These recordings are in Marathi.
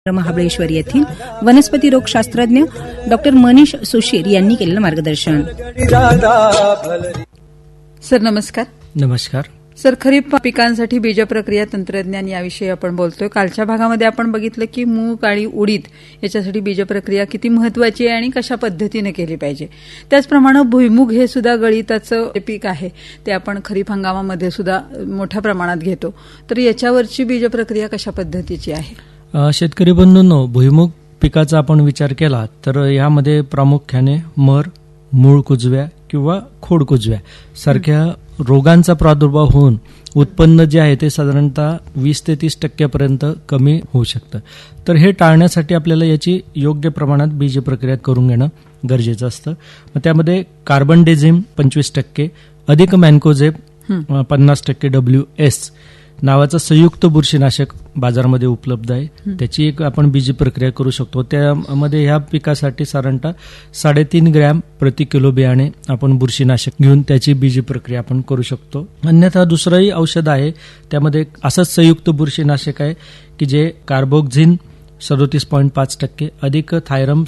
महाबळेश्वर येथील वनस्पती रोगशास्त्रज्ञ डॉक्टर मनीष सुशीर यांनी केलेलं मार्गदर्शन. सर नमस्कार. नमस्कार सर, खरीप पिकांसाठी बीज प्रक्रिया तंत्रज्ञान याविषयी आपण बोलतोय. कालच्या भागामध्ये आपण बघितलं की मूग आणि उडीद याच्यासाठी बीज प्रक्रिया किती महत्वाची आहे आणि कशा पद्धतीने केली पाहिजे. त्याचप्रमाणे भुईमुग हे सुद्धा गळीताचं पीक आहे, ते आपण खरीप हंगामामध्ये सुद्धा मोठ्या प्रमाणात घेतो. तर याच्यावरची बीज प्रक्रिया कशा पद्धतीची आहे? शेतकरी बंधूंनो, भुईमुग पिकाचा आपण विचार केला तर यामध्ये प्रामुख्याने मर, मूळ कुजव्या किंवा खोड कुजव्या सारख्या रोगांचा प्रादुर्भाव होऊन उत्पन्न जे आहे ते साधारणतः 20 ते 30% कमी होऊ शकतं. तर हे टाळण्यासाठी आपल्याला याची योग्य प्रमाणात बीज प्रक्रिया करून घेणं गरजेचं असतं. मग त्यामध्ये कार्बनडेझिम 25%, अधिक मॅन्कोझेब 50% WS नावाचं संयुक्त बुरशीनाशक बाजारामध्ये उपलब्ध आहे. त्याची एक आपण बीज प्रक्रिया करू शकतो. त्यामध्ये ह्या पिकासाठी साधारणतः 3.5 ग्रॅम प्रति किलो बियाणे आपण बुरशीनाशक घेऊन त्याची बीज प्रक्रिया आपण करू शकतो. अन्यथा दुसरंही औषध आहे, त्यामध्ये असंच संयुक्त बुरशीनाशक आहे की जे कार्बोक्झिन 37.5%, अधिक थायरम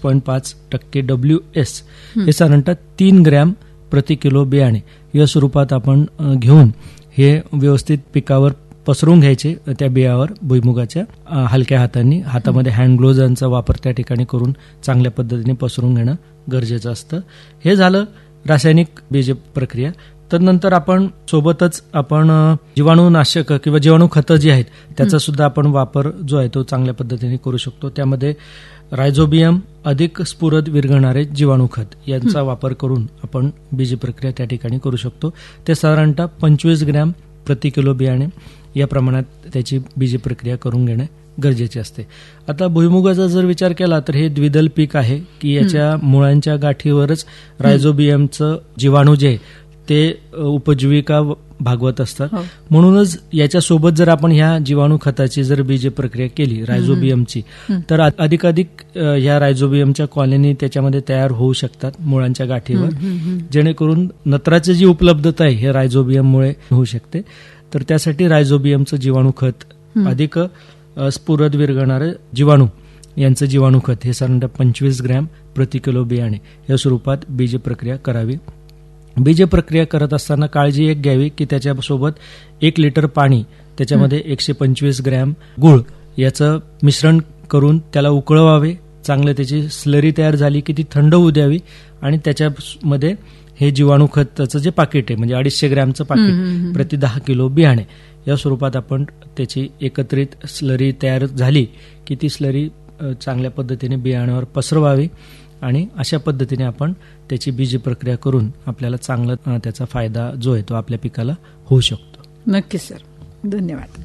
37.5% WS हे साधारणतः 3 ग्रॅम प्रति किलो बियाणे या स्वरूपात आपण घेऊन हे व्यवस्थित पिकावर पसरून घ्यायचे. त्या बियावर भुईमुगाच्या हलक्या हातामध्ये हँड ग्लोव्हजचा वापर त्या ठिकाणी करून चांगल्या पद्धतीने पसरून घेणं गरजेचं असतं. हे झालं रासायनिक बीज प्रक्रिया. तर नंतर आपण सोबतच आपण जीवाणूनाशक किंवा जीवाणू खतं जी आहेत त्याचा सुद्धा आपण वापर जो आहे तो चांगल्या पद्धतीने करू शकतो. त्यामध्ये रायझोबियम, अधिक स्फुरद विरघळणारे जीवाणू खत यांचा वापर करून आपण बीज प्रक्रिया त्या ठिकाणी करू शकतो. ते साधारणतः 25 ग्रॅम प्रति किलो बियाणे या प्रमाणात त्याची बीज प्रक्रिया करून घेणे गरजेचे असते. आता भुईमुगाचा जर विचार केला तर हे द्विदल पीक आहे की याच्या मुळांच्या गाठीवरच रायझोबियमचं जीवाणू जे ते उपजीविका भागवत असतात. म्हणूनच याच्यासोबत जर आपण ह्या जीवाणू खताची जर बीज प्रक्रिया केली रायझोबियमची तर अधिकाधिक ह्या रायझोबियमच्या कॉलनी त्याच्यामध्ये तयार होऊ शकतात मुळांच्या गाठीवर, जेणेकरून नत्राची जी उपलब्धता आहे हे रायझोबियममुळे होऊ शकते. तर त्यासाठी रायझोबियमचं जीवाणू खत, अधिक स्फुरद विरघळणारे जीवाणू यांचं जीवाणू खत हे साधारणतः 25 ग्रॅम प्रति किलो बियाणे या स्वरूपात बीज प्रक्रिया करावी. बीज प्रक्रिया करत असताना काळजी एक घ्यावी की त्याच्यासोबत 1 लिटर पाणी, त्याच्यामध्ये 125 ग्रॅम गुळ याचं मिश्रण करून त्याला उकळवावे. चांगलं त्याची स्लरी तयार झाली की ती थंड होऊ द्यावी आणि त्याच्यामध्ये हे जीवाणू खताचं जे पाकिट आहे म्हणजे 250 ग्रॅमचं पाकिट प्रति 10 किलो बियाणे या स्वरूपात आपण त्याची एकत्रित स्लरी तयार झाली की ती स्लरी चांगल्या पद्धतीने बियाण्यावर पसरवावी आणि अशा पद्धतीने आपण त्याची बीज प्रक्रिया करून आपल्याला चांगला त्याचा फायदा जो आहे तो आपल्या पिकाला होऊ शकतो. नक्की सर, धन्यवाद.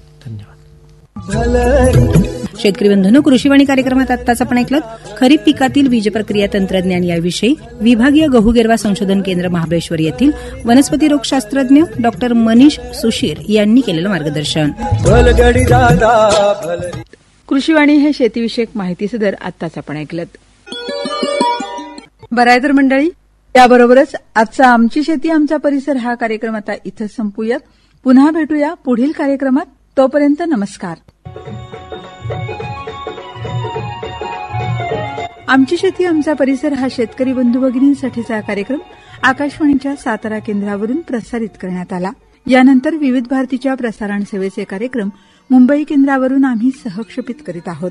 शेतकरी बंधूंनो, कृषीवाणी कार्यक्रमात आत्ताच आपण ऐकलं खरीप पिकातील बीज प्रक्रिया तंत्रज्ञान याविषयी विभागीय गहू गिरवा संशोधन केंद्र महाबळेश्वर येथील वनस्पती रोगशास्त्रज्ञ डॉक्टर मनीष सुशीर यांनी केलेलं मार्गदर्शन. कृषीवाणी हे शेतीविषयक माहिती सदर आत्ताच आपण ऐकलं. बरं तर मंडळी, याबरोबरच आजचा आमची शेती आमचा परिसर हा कार्यक्रम आता इथं संपूया. पुन्हा भेटूया पुढील कार्यक्रमात. तोपर्यंत नमस्कार. आमची शेती आमचा परिसर हा शेतकरी बंधू भगिनींसाठीचा कार्यक्रम आकाशवाणीच्या सातारा केंद्रावरून प्रसारित करण्यात आला. यानंतर विविध भारतीच्या प्रसारण सेवेचे कार्यक्रम मुंबई केंद्रावरून आम्ही सहक्षेपित करीत आहोत.